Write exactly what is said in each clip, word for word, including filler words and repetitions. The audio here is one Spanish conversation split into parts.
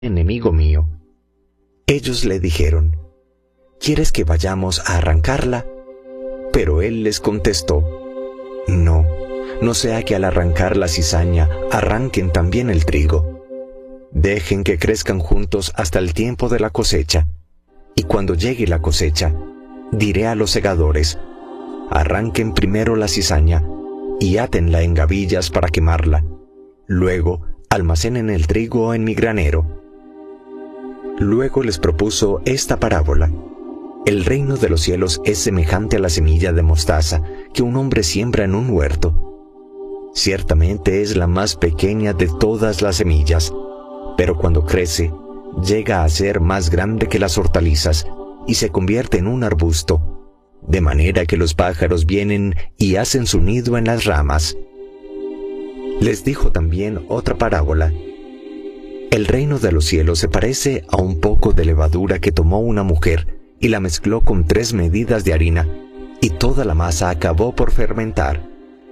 enemigo mío. Ellos le dijeron: ¿Quieres que vayamos a arrancarla? Pero él les contestó: No, no sea que al arrancar la cizaña arranquen también el trigo. Dejen que crezcan juntos hasta el tiempo de la cosecha. Y cuando llegue la cosecha, diré a los segadores: arranquen primero la cizaña y átenla en gavillas para quemarla. Luego almacenen el trigo en mi granero. Luego les propuso esta parábola: el reino de los cielos es semejante a la semilla de mostaza que un hombre siembra en un huerto. Ciertamente es la más pequeña de todas las semillas, pero cuando crece, llega a ser más grande que las hortalizas y se convierte en un arbusto, de manera que los pájaros vienen y hacen su nido en las ramas. Les dijo también otra parábola: el reino de los cielos se parece a un poco de levadura que tomó una mujer y la mezcló con tres medidas de harina, y toda la masa acabó por fermentar.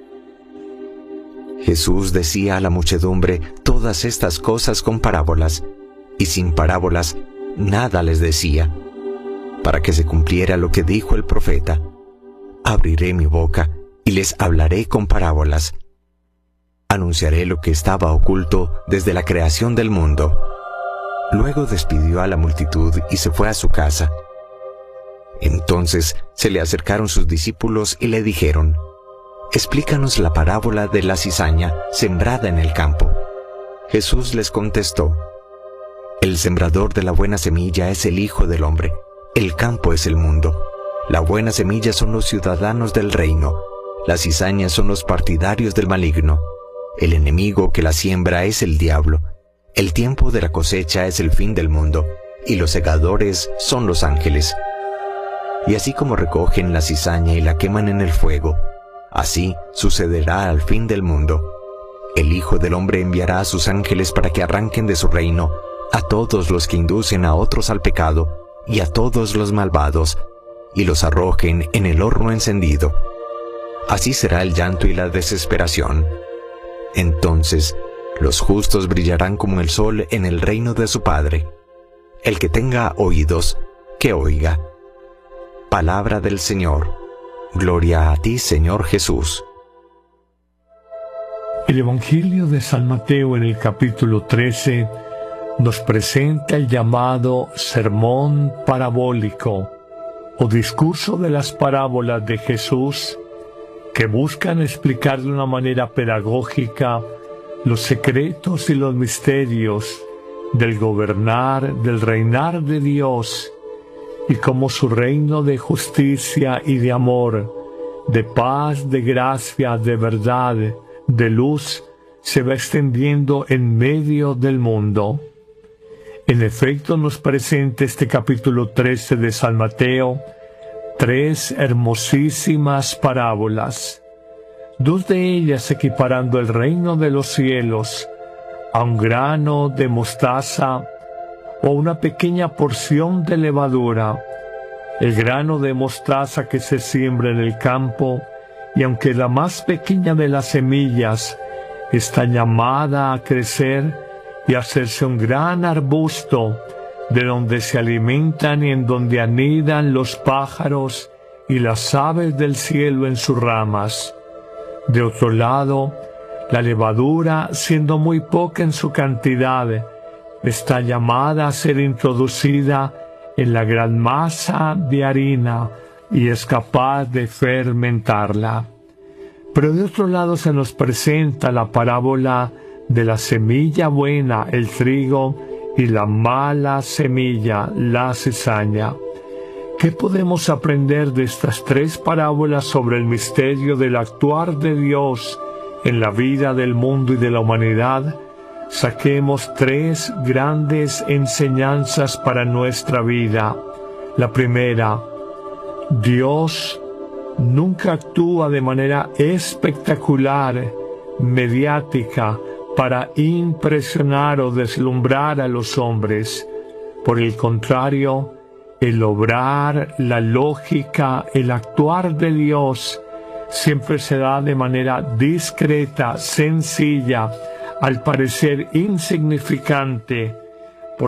Jesús decía a la muchedumbre todas estas cosas con parábolas, y sin parábolas nada les decía, para que se cumpliera lo que dijo el profeta: abriré mi boca y les hablaré con parábolas. Anunciaré lo que estaba oculto desde la creación del mundo. Luego despidió a la multitud y se fue a su casa. Entonces se le acercaron sus discípulos y le dijeron: explícanos la parábola de la cizaña sembrada en el campo. Jesús les contestó: el sembrador de la buena semilla es el Hijo del Hombre, el campo es el mundo. La buena semilla son los ciudadanos del reino, las cizañas son los partidarios del maligno. El enemigo que la siembra es el diablo. El tiempo de la cosecha es el fin del mundo, y los segadores son los ángeles. Y así como recogen la cizaña y la queman en el fuego, así sucederá al fin del mundo. El Hijo del Hombre enviará a sus ángeles para que arranquen de su reino a todos los que inducen a otros al pecado y a todos los malvados, y los arrojen en el horno encendido. Así será el llanto y la desesperación. Entonces los justos brillarán como el sol en el reino de su Padre. El que tenga oídos, que oiga. Palabra del Señor. Gloria a ti, Señor Jesús. El Evangelio de San Mateo en el capítulo trece nos presenta el llamado sermón parabólico o discurso de las parábolas de Jesús, que buscan explicar de una manera pedagógica los secretos y los misterios del gobernar, del reinar de Dios, y cómo su reino de justicia y de amor, de paz, de gracia, de verdad, de luz, se va extendiendo en medio del mundo. En efecto, nos presenta este capítulo trece de San Mateo tres hermosísimas parábolas, dos de ellas equiparando el reino de los cielos a un grano de mostaza o una pequeña porción de levadura. El grano de mostaza que se siembra en el campo, y aunque la más pequeña de las semillas, está llamada a crecer y hacerse un gran arbusto, de donde se alimentan y en donde anidan los pájaros y las aves del cielo en sus ramas. De otro lado, la levadura, siendo muy poca en su cantidad, está llamada a ser introducida en la gran masa de harina y es capaz de fermentarla. Pero de otro lado se nos presenta la parábola de la semilla buena, el trigo, y la mala semilla, la cizaña. ¿Qué podemos aprender de estas tres parábolas sobre el misterio del actuar de Dios en la vida del mundo y de la humanidad? Saquemos tres grandes enseñanzas para nuestra vida. La primera: Dios nunca actúa de manera espectacular, mediática, para impresionar o deslumbrar a los hombres. Por el contrario, el obrar, la lógica, el actuar de Dios siempre se da de manera discreta, sencilla, al parecer insignificante,